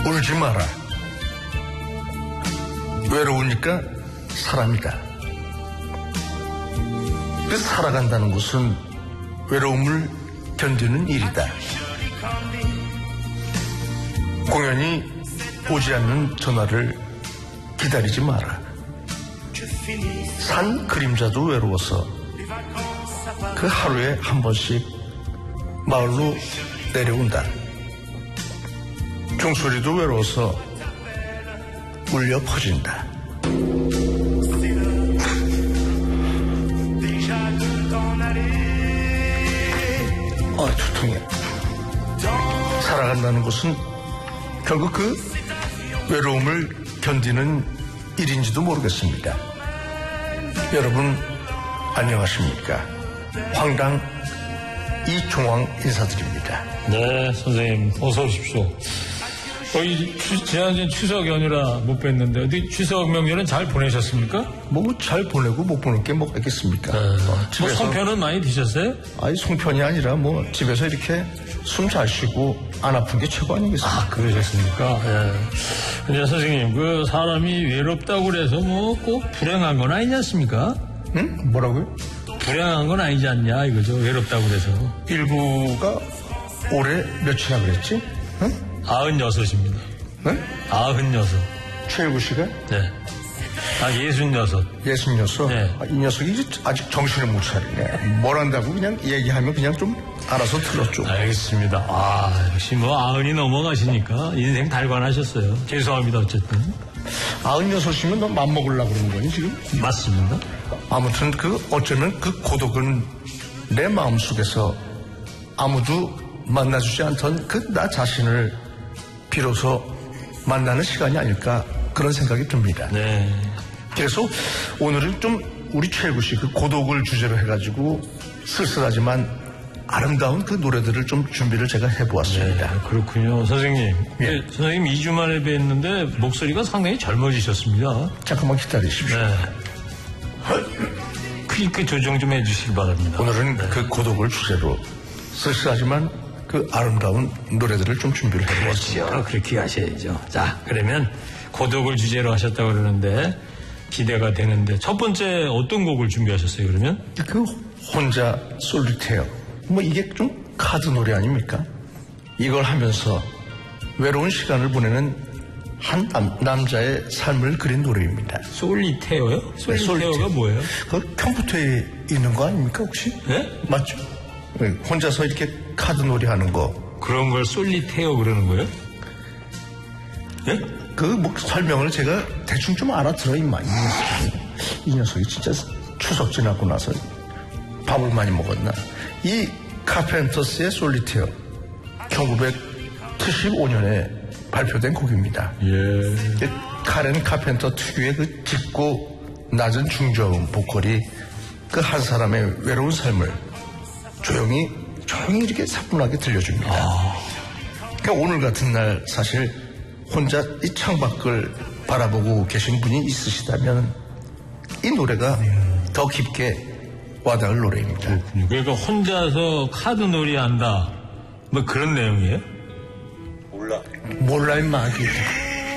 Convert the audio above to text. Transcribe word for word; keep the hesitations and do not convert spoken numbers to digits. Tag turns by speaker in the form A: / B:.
A: 울지 마라. 외로우니까 사람이다. 그 살아간다는 것은 외로움을 견디는 일이다. 공연이 오지 않는 전화를 기다리지 마라. 산 그림자도 외로워서 그 하루에 한 번씩 마을로 내려온다. 종소리도 외로워서 울려 퍼진다. 아, 두통이야. 살아간다는 것은 결국 그 외로움을 견디는 일인지도 모르겠습니다. 여러분 안녕하십니까? 황당 이종황 인사드립니다.
B: 네, 선생님 어서 오십시오. 거의 지난주 추석 연휴라 못 뵀는데 어디 추석 명절은 잘 보내셨습니까?
A: 뭐 잘 보내고 못 보낼 게 뭐가 있겠습니까?
B: 네.
A: 어,
B: 뭐 송편은 많이 드셨어요?
A: 아니 송편이 아니라 뭐 집에서 이렇게 숨 잘 쉬고 안 아픈 게 최고 아니겠습니까?
B: 아, 그러셨습니까? 예. 근데 선생님 그 사람이 외롭다고 그래서 뭐 꼭 불행한 건 아니지 않습니까?
A: 응? 뭐라고요?
B: 불행한 건 아니지 않냐 이거죠. 외롭다고 그래서.
A: 일부가 올해 몇이나 그랬지? 응?
B: 아흔여섯입니다.
A: 네?
B: 아흔여섯.
A: 최일구 씨가?
B: 네. 아, 예순여섯.
A: 예순여섯?
B: 네.
A: 아, 이 녀석이 이제 아직 정신을 못 차리네. 뭘 한다고 그냥 얘기하면 그냥 좀 알아서 들었죠.
B: 알겠습니다. 아, 역시 뭐 아흔이 넘어가시니까 인생 달관하셨어요. 죄송합니다, 어쨌든.
A: 아흔여섯이면 너 맘먹으려고 그러는 거니, 지금?
B: 맞습니다.
A: 아무튼 그, 어쩌면 그 고독은 내 마음속에서 아무도 만나주지 않던 그 나 자신을 비로소 만나는 시간이 아닐까 그런 생각이 듭니다.
B: 네.
A: 그래서 오늘은 좀 우리 최일구 씨 그 고독을 주제로 해가지고 쓸쓸하지만 아름다운 그 노래들을 좀 준비를 제가 해보았습니다.
B: 네, 그렇군요. 선생님.
A: 예.
B: 네, 선생님 이 주 만에 뵀는데 목소리가 상당히 젊어지셨습니다.
A: 잠깐만 기다리십시오.
B: 네. 크게 조정 좀 해주시기 바랍니다.
A: 오늘은
B: 네.
A: 그 고독을 주제로 쓸쓸하지만 그 아름다운 노래들을 좀 준비를 해보았습니다.
B: 그렇죠. 그렇게 하셔야죠. 자, 그러면 고독을 주제로 하셨다고 그러는데 기대가 되는데 첫 번째 어떤 곡을 준비하셨어요, 그러면?
A: 그 혼자 솔리테어. 뭐 이게 좀 카드 노래 아닙니까? 이걸 하면서 외로운 시간을 보내는 한 남, 남자의 삶을 그린 노래입니다.
B: 솔리테어요? 솔리테어가 뭐예요?
A: 그 컴퓨터에 있는 거 아닙니까 혹시?
B: 네?
A: 맞죠? 네, 혼자서 이렇게 카드 놀이 하는 거.
B: 그런 걸 솔리테어 그러는 거예요? 예?
A: 그 뭐 설명을 제가 대충 좀 알아들어 임마. 이 녀석이, 이 녀석이 진짜 추석 지나고 나서 밥을 많이 먹었나. 이 카펜터스의 솔리테어 천구백칠십오 년에 발표된 곡입니다.
B: 예.
A: 카렌 카펜터 특유의 그 짙고 낮은 중저음 보컬이 그 한 사람의 외로운 삶을 조용히 조용히 이렇게 사뿐하게 들려줍니다.
B: 아.
A: 그러니까 오늘 같은 날 사실 혼자 이 창밖을 바라보고 계신 분이 있으시다면 이 노래가 더 깊게 와닿을 노래입니다.
B: 그러니까 혼자서 카드놀이 한다 뭐 그런 내용이에요?
A: 몰라 임마.